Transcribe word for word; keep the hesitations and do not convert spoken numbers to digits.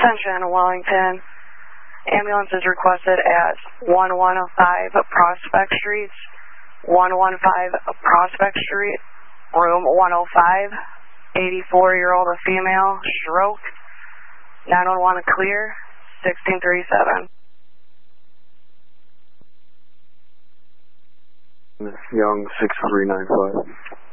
Attention, Wellington. Ambulance is requested at one one five Prospect Street, one one five Prospect Street, room one oh five, eighty-four-year-old female, stroke, nine one one clear, sixteen thirty-seven. Young, six three nine five.